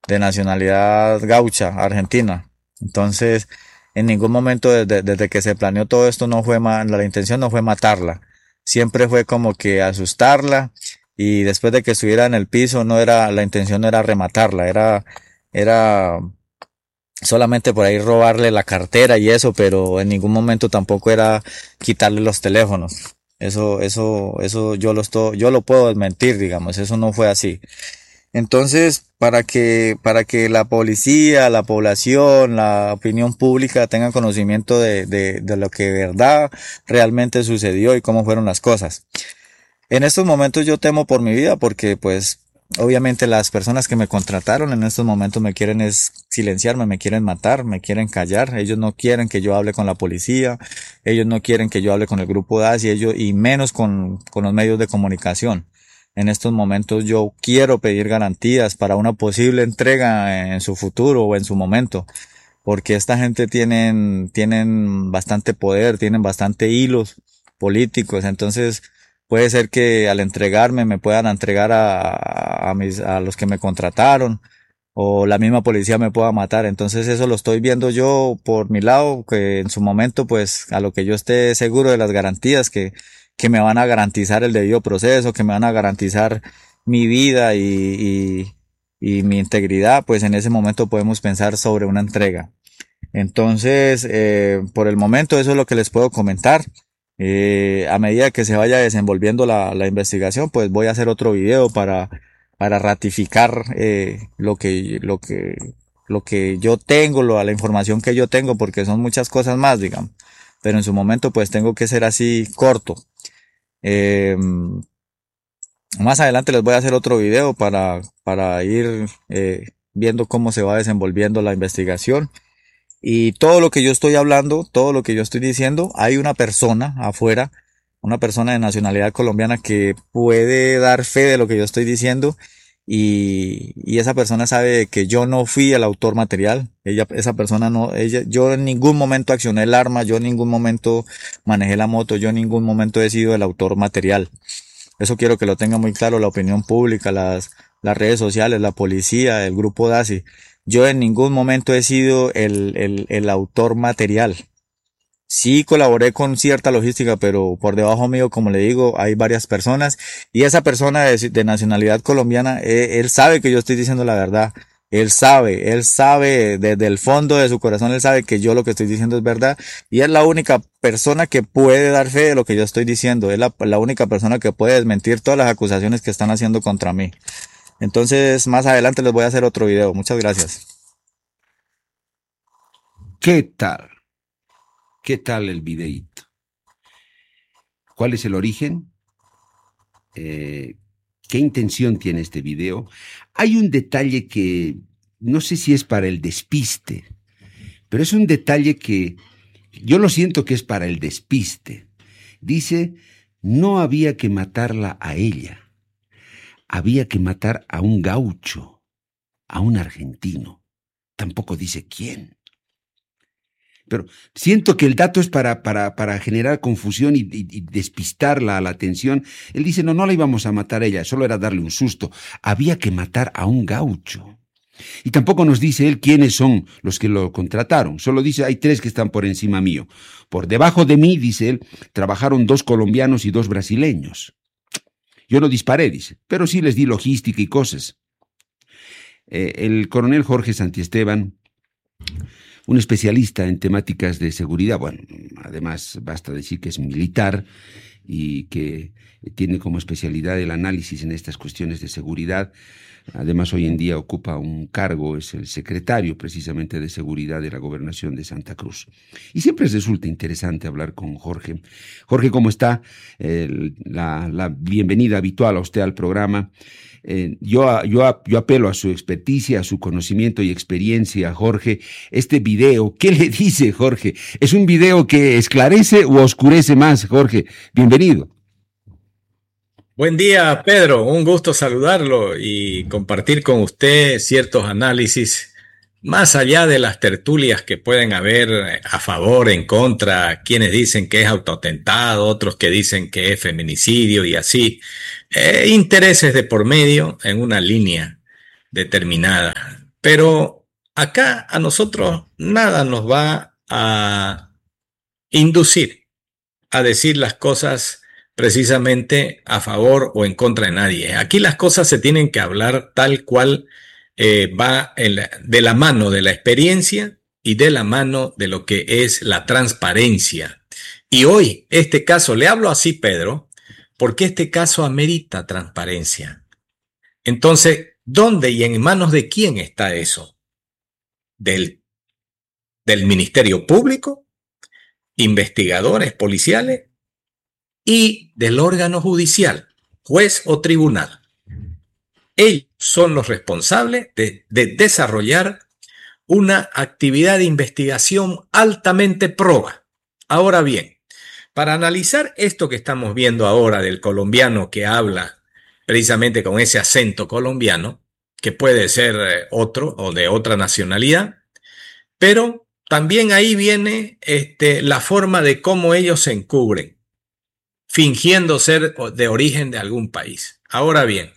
de nacionalidad gaucha, argentina. Entonces, en ningún momento desde que se planeó todo esto no fue la intención no fue matarla. Siempre fue como que asustarla y después de que estuviera en el piso no era, la intención no era rematarla, era solamente por ahí robarle la cartera y eso, pero en ningún momento tampoco era quitarle los teléfonos. Eso yo lo puedo desmentir, digamos, eso no fue así. Entonces, para que la policía, la población, la opinión pública tengan conocimiento de lo que de verdad realmente sucedió y cómo fueron las cosas. En estos momentos yo temo por mi vida porque pues obviamente las personas que me contrataron en estos momentos me quieren es silenciarme, me quieren matar, me quieren callar. Ellos no quieren que yo hable con la policía, ellos no quieren que yo hable con el grupo DAS y ellos y menos con los medios de comunicación. En estos momentos yo quiero pedir garantías para una posible entrega en su futuro o en su momento, porque esta gente tienen bastante poder, tienen bastante hilos políticos, entonces puede ser que al entregarme me puedan entregar a los que me contrataron o la misma policía me pueda matar. Entonces eso lo estoy viendo yo por mi lado, que en su momento pues a lo que yo esté seguro de las garantías que me van a garantizar el debido proceso, que me van a garantizar mi vida y mi integridad, pues en ese momento podemos pensar sobre una entrega. Entonces, por el momento eso es lo que les puedo comentar. A medida que se vaya desenvolviendo la investigación, pues voy a hacer otro video para ratificar lo que yo tengo, la información que yo tengo, porque son muchas cosas más, digamos. Pero en su momento, pues tengo que ser así corto. Eh, Más adelante les voy a hacer otro video para ir viendo cómo se va desenvolviendo la investigación. Y todo lo que yo estoy hablando, todo lo que yo estoy diciendo, hay una persona afuera, una persona de nacionalidad colombiana que puede dar fe de lo que yo estoy diciendo y esa persona sabe que yo no fui el autor material. Esa persona no, yo en ningún momento accioné el arma, yo en ningún momento manejé la moto, yo en ningún momento he sido el autor material. Eso quiero que lo tenga muy claro la opinión pública, las redes sociales, la policía, el grupo DASI. Yo en ningún momento he sido el autor material. Sí colaboré con cierta logística, pero por debajo mío, como le digo, hay varias personas y esa persona de nacionalidad colombiana, él sabe que yo estoy diciendo la verdad. Él sabe desde el fondo de su corazón, él sabe que yo lo que estoy diciendo es verdad y es la única persona que puede dar fe de lo que yo estoy diciendo. Es la única persona que puede desmentir todas las acusaciones que están haciendo contra mí. Entonces, más adelante les voy a hacer otro video. Muchas gracias. ¿Qué tal? ¿Qué tal el videíto? ¿Cuál es el origen? ¿Qué intención tiene este video? Hay un detalle que no sé si es para el despiste, pero es un detalle que yo lo siento que es para el despiste. Dice, no había que matarla a ella, había que matar a un gaucho, a un argentino. Tampoco dice quién. Pero siento que el dato es para generar confusión y despistar la atención. Él dice, no, no la íbamos a matar a ella, solo era darle un susto. Había que matar a un gaucho. Y tampoco nos dice él quiénes son los que lo contrataron. Solo dice, hay 3 que están por encima mío. Por debajo de mí, dice él, trabajaron 2 colombianos y 2 brasileños. Yo no disparé, dice, pero sí les di logística y cosas. El coronel Jorge Santiesteban, un especialista en temáticas de seguridad, bueno, además basta decir que es militar y que tiene como especialidad el análisis en estas cuestiones de seguridad. Además, hoy en día ocupa un cargo, es el secretario precisamente de seguridad de la gobernación de Santa Cruz. Y siempre resulta interesante hablar con Jorge. Jorge, ¿cómo está? La bienvenida habitual a usted al programa. Yo apelo a su experticia, a su conocimiento y experiencia, Jorge. Este video, ¿qué le dice, Jorge? ¿Es un video que esclarece o oscurece más, Jorge? Bienvenido. Buen día, Pedro. Un gusto saludarlo y compartir con usted ciertos análisis, más allá de las tertulias que pueden haber a favor, en contra, quienes dicen que es autoatentado, otros que dicen que es feminicidio y así. Intereses de por medio en una línea determinada. Pero acá a nosotros nada nos va a inducir a decir las cosas precisamente a favor o en contra de nadie. Aquí las cosas se tienen que hablar tal cual va de la mano de la experiencia y de la mano de lo que es la transparencia. Y hoy, este caso, le hablo así, Pedro, porque este caso amerita transparencia. Entonces, ¿dónde y en manos de quién está eso? ¿Del Ministerio Público, investigadores policiales y del órgano judicial, juez o tribunal? Ellos son los responsables de desarrollar una actividad de investigación altamente proba. Ahora bien, para analizar esto que estamos viendo ahora del colombiano que habla precisamente con ese acento colombiano, que puede ser otro o de otra nacionalidad, pero también ahí viene la forma de cómo ellos se encubren, fingiendo ser de origen de algún país. Ahora bien,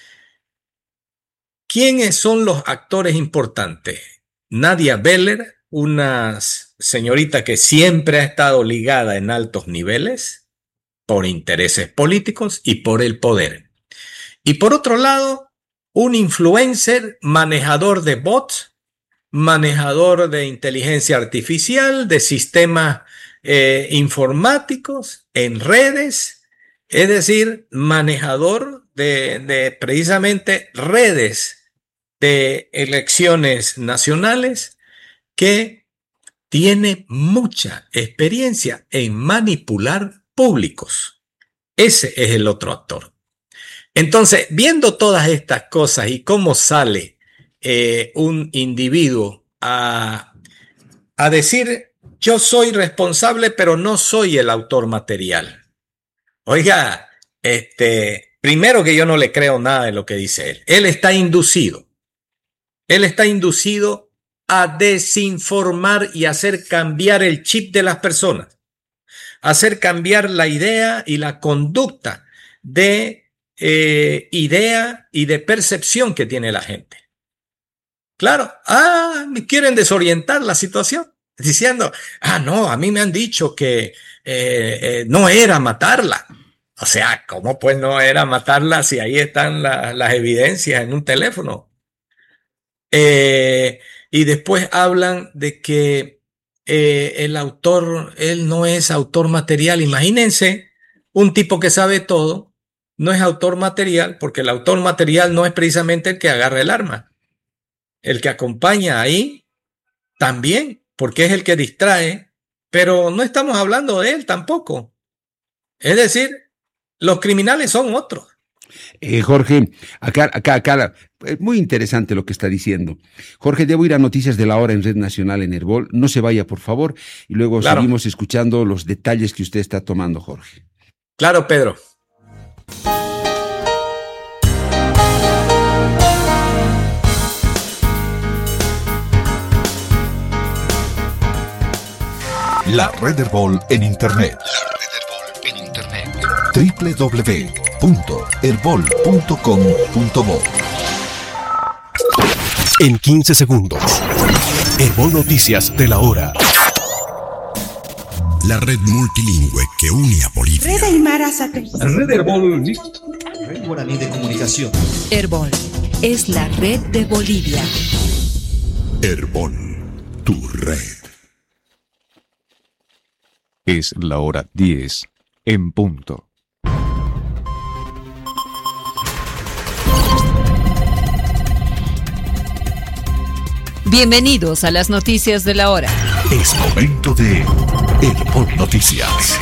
¿quiénes son los actores importantes? Nadia Beller, una señorita que siempre ha estado ligada en altos niveles por intereses políticos y por el poder. Y por otro lado, un influencer, manejador de bots, manejador de inteligencia artificial, de sistemas informáticos en redes, es decir, manejador de precisamente redes de elecciones nacionales, que tiene mucha experiencia en manipular públicos. Ese es el otro actor. Entonces, viendo todas estas cosas y cómo sale un individuo a decir, yo soy responsable, pero no soy el autor material. Oiga, primero que yo no le creo nada de lo que dice él. Él está inducido. Él está inducido a desinformar y hacer cambiar el chip de las personas, hacer cambiar la idea y la conducta de idea y de percepción que tiene la gente. Claro, me quieren desorientar la situación, diciendo, no, a mí me han dicho que no era matarla. O sea, ¿cómo pues no era matarla si ahí están las evidencias en un teléfono? Y después hablan de que el autor, él no es autor material. Imagínense, un tipo que sabe todo, no es autor material, porque el autor material no es precisamente el que agarra el arma. El que acompaña ahí también, porque es el que distrae, pero no estamos hablando de él tampoco. Es decir, los criminales son otros. Jorge, acá, muy interesante lo que está diciendo. Jorge, debo ir a Noticias de la Hora en Red Nacional en Herbol. No se vaya, por favor, y luego claro, seguimos escuchando los detalles que usted está tomando, Jorge. Claro, Pedro. La Red Herbol en Internet. www.herbol.com.bo. En 15 segundos. Herbol Noticias de la Hora. La red multilingüe que une a Bolivia. Red Aymara Satélite. Red Herbol. Red Guaraní de Comunicación. Herbol es la red de Bolivia. Herbol, tu red. Es la hora 10 en punto. Bienvenidos a las noticias de la hora. Es momento de Herbol Noticias.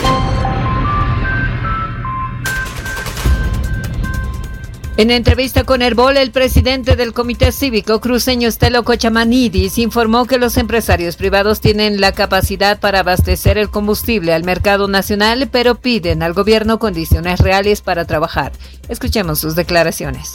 En entrevista con Herbol, el presidente del Comité Cívico cruceño Estelo Cochamanidis informó que los empresarios privados tienen la capacidad para abastecer el combustible al mercado nacional, pero piden al gobierno condiciones reales para trabajar. Escuchemos sus declaraciones.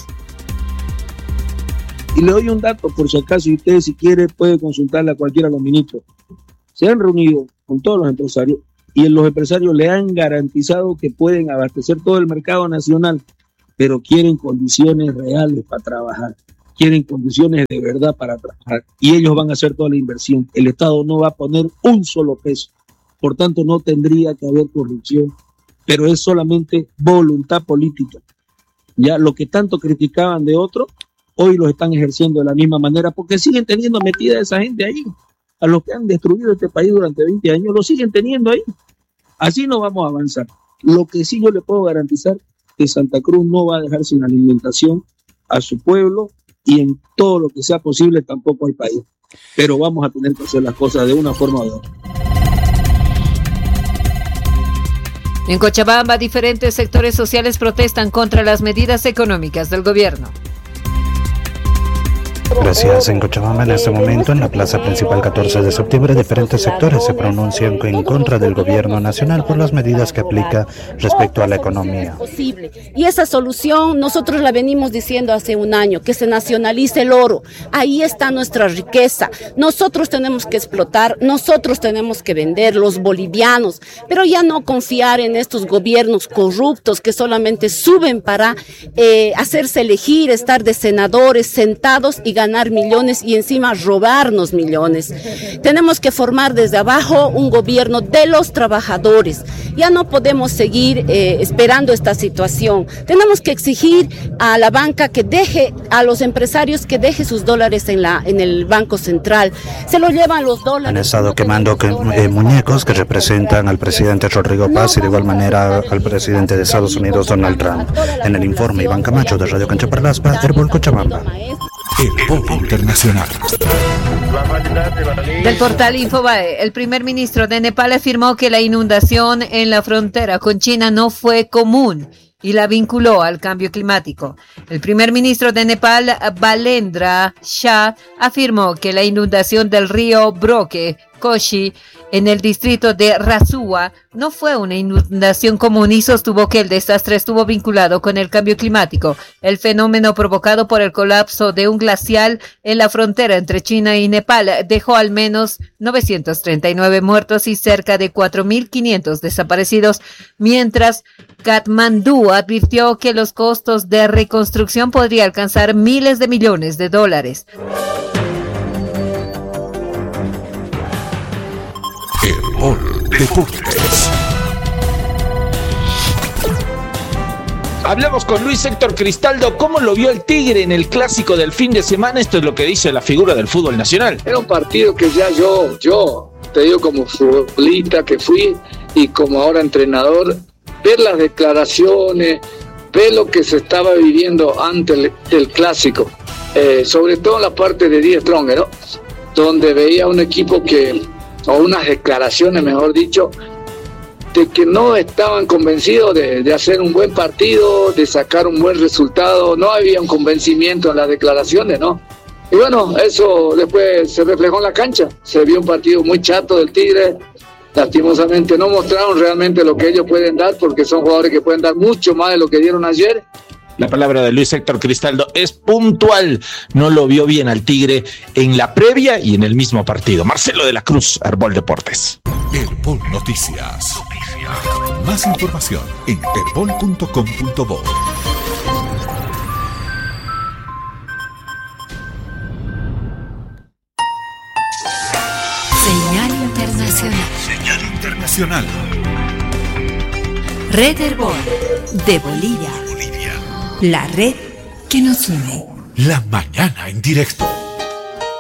Y le doy un dato, por si acaso, y usted si quiere puede consultarle a cualquiera de los ministros. Se han reunido con todos los empresarios y los empresarios le han garantizado que pueden abastecer todo el mercado nacional, pero quieren condiciones reales para trabajar. quieren condiciones de verdad para trabajar y ellos van a hacer toda la inversión. El Estado no va a poner un solo peso, por tanto no tendría que haber corrupción, pero es solamente voluntad política. Ya lo que tanto criticaban de otros, hoy los están ejerciendo de la misma manera porque siguen teniendo metida esa gente ahí. A los que han destruido este país durante 20 años, lo siguen teniendo ahí. Así no vamos a avanzar. Lo que sí yo le puedo garantizar que Santa Cruz no va a dejar sin alimentación a su pueblo y en todo lo que sea posible tampoco al país. Pero vamos a tener que hacer las cosas de una forma u otra. En Cochabamba, diferentes sectores sociales protestan contra las medidas económicas del gobierno. Gracias. En Cochabamba, en este momento, en la plaza principal 14 de septiembre, diferentes sectores se pronuncian en contra del gobierno nacional por las medidas que aplica respecto a la economía. Y esa solución nosotros la venimos diciendo hace un año, que se nacionalice el oro. Ahí está nuestra riqueza. Nosotros tenemos que explotar, nosotros tenemos que vender, los bolivianos, pero ya no confiar en estos gobiernos corruptos que solamente suben para hacerse elegir, estar de senadores sentados y ganar millones y encima robarnos millones. Tenemos que formar desde abajo un gobierno de los trabajadores. Ya no podemos seguir esperando esta situación. Tenemos que exigir a la banca que deje, a los empresarios que deje sus dólares en el Banco Central. Se lo llevan los dólares. Han estado quemando muñecos que representan al presidente Rodrigo Paz y de igual manera al presidente de Estados Unidos, Donald Trump. En el informe, Iván Camacho de Radio Cancha Parlaspa, Herbol, Cochabamba. Herbol Internacional. Del portal Infobae, el primer ministro de Nepal afirmó que la inundación en la frontera con China no fue común y la vinculó al cambio climático. El primer ministro de Nepal, Balendra Shah, afirmó que la inundación del río Broque, Koshi, en el distrito de Rasua, no fue una inundación común y sostuvo que el desastre estuvo vinculado con el cambio climático. El fenómeno provocado por el colapso de un glacial en la frontera entre China y Nepal dejó al menos 939 muertos y cerca de 4.500 desaparecidos, mientras Katmandú advirtió que los costos de reconstrucción podrían alcanzar miles de millones de dólares. Herbol Deportes. Hablamos con Luis Héctor Cristaldo. ¿Cómo lo vio el Tigre en el clásico del fin de semana? Esto es lo que dice la figura del fútbol nacional. Era un partido que ya yo te digo como futbolista que fui y como ahora entrenador, ver las declaraciones, ver lo que se estaba viviendo antes del clásico, sobre todo en la parte de Die Stronger, ¿no? Donde veía un equipo o unas declaraciones, mejor dicho, de que no estaban convencidos de hacer un buen partido, de sacar un buen resultado. No había un convencimiento en las declaraciones, ¿no? Y bueno, eso después se reflejó en la cancha. Se vio un partido muy chato del Tigre. Lastimosamente no mostraron realmente lo que ellos pueden dar, porque son jugadores que pueden dar mucho más de lo que dieron ayer. La palabra de Luis Héctor Cristaldo es puntual. No lo vio bien al Tigre en la previa y en el mismo partido. Marcelo de la Cruz, Herbol Deportes. Herbol Noticias. Más información en herbol.com.bo. Señal internacional. Señal internacional. Red Herbol de Bolivia. La red que nos une. La mañana en directo.